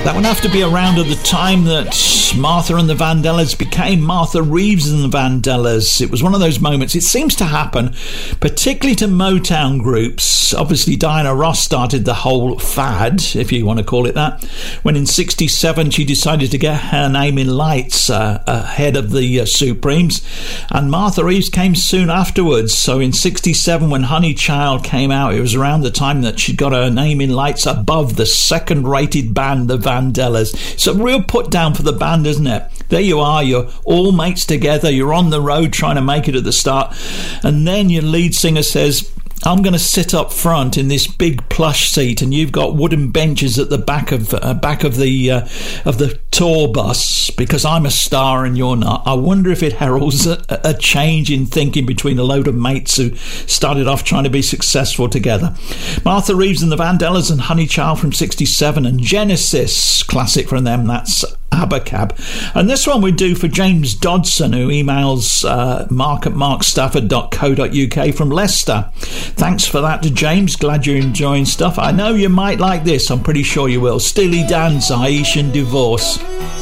That would have to be around at the time that Martha and the Vandellas became Martha Reeves and the Vandellas. It was one of those moments. It seems to happen, particularly to Motown groups. Obviously, Diana Ross started the whole fad, if you want to call it that, when in 67 she decided to get her name in lights ahead of the Supremes, and Martha Reeves came soon afterwards. So in 67, when Honey Child came out, it was around the time that she got her name in lights above the second-rated band, the Vandellas. It's a real put down for the band, isn't it? There you are, you're all mates together, you're on the road trying to make it at the start, and then your lead singer says, I'm going to sit up front in this big plush seat, and you've got wooden benches at the back of the tour bus because I'm a star and you're not. I wonder if it heralds a change in thinking between a load of mates who started off trying to be successful together. Martha Reeves and the Vandellas and Honey Child from 67, and Genesis, classic from them, that's Abacab. And this one we do for James Dodson, who emails mark at markstafford.co.uk from Leicester. Thanks for that to James. Glad you're enjoying stuff. I know you might like this. I'm pretty sure you will. Steely Dan's Haitian Divorce.